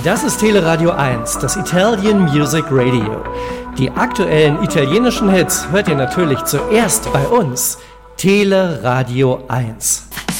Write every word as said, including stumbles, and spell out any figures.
Das ist Teleradio eins, das Italian Music Radio. Die aktuellen italienischen Hits hört ihr natürlich zuerst bei uns. Teleradio eins.